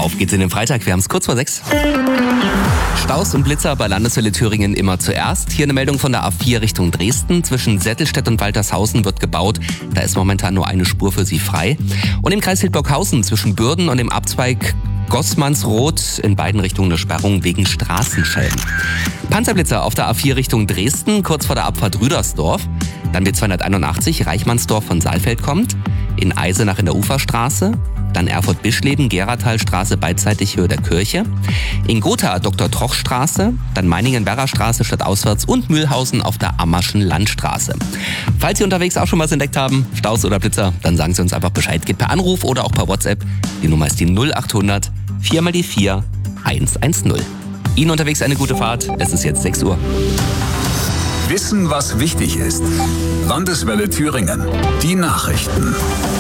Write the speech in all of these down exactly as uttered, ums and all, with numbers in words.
Auf geht's in den Freitag, wir haben es kurz vor sechs. Staus und Blitzer bei Landeswelle Thüringen immer zuerst. Hier eine Meldung von der A vier Richtung Dresden. Zwischen Settelstedt und Waltershausen wird gebaut. Da ist momentan nur eine Spur für Sie frei. Und im Kreis Hildburghausen zwischen Bürden und dem Abzweig Gossmannsroth in beiden Richtungen eine Sperrung wegen Straßenschäden. Panzerblitzer auf der A vier Richtung Dresden, kurz vor der Abfahrt Rüdersdorf. Dann B zweihunderteinundachtzig Reichmannsdorf von Saalfeld kommt. In Eisenach in der Uferstraße. Dann Erfurt-Bischleben, Geratalstraße beidseitig Höhe der Kirche. In Gotha Doktor-Troch-Straße, dann Meiningen-Werra-Straße stadtauswärts und Mühlhausen auf der Ammerschen Landstraße. Falls Sie unterwegs auch schon was entdeckt haben, Staus oder Blitzer, dann sagen Sie uns einfach Bescheid. Geht per Anruf oder auch per WhatsApp. Die Nummer ist die null achthundert vier mal die vier eins eins null. Ihnen unterwegs eine gute Fahrt. Es ist jetzt sechs Uhr. Wissen, was wichtig ist. Landeswelle Thüringen. Die Nachrichten.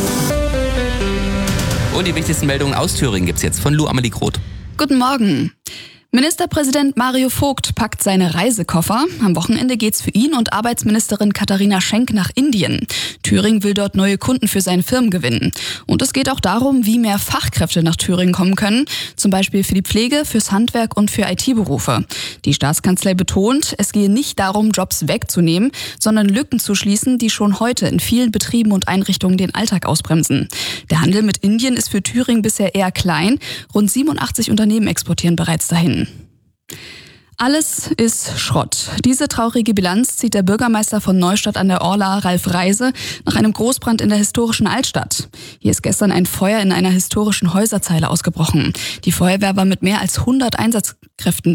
Und die wichtigsten Meldungen aus Thüringen gibt's jetzt von Lou Amelie Groth. Guten Morgen. Ministerpräsident Mario Vogt packt seine Reisekoffer. Am Wochenende geht's für ihn und Arbeitsministerin Katharina Schenk nach Indien. Thüringen will dort neue Kunden für seine Firmen gewinnen. Und es geht auch darum, wie mehr Fachkräfte nach Thüringen kommen können. Zum Beispiel für die Pflege, fürs Handwerk und für I T-Berufe. Die Staatskanzlei betont, es gehe nicht darum, Jobs wegzunehmen, sondern Lücken zu schließen, die schon heute in vielen Betrieben und Einrichtungen den Alltag ausbremsen. Der Handel mit Indien ist für Thüringen bisher eher klein. Rund siebenundachtzig Unternehmen exportieren bereits dahin. Alles ist Schrott. Diese traurige Bilanz zieht der Bürgermeister von Neustadt an der Orla, Ralf Reise, nach einem Großbrand in der historischen Altstadt. Hier ist gestern ein Feuer in einer historischen Häuserzeile ausgebrochen. Die Feuerwehr war mit mehr als hundert Einsatzkräften